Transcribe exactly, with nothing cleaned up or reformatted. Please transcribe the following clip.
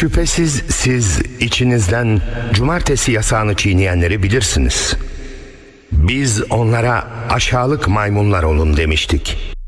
Şüphesiz siz içinizden cumartesi yasağını çiğneyenleri bilirsiniz. Biz onlara aşağılık maymunlar olun demiştik.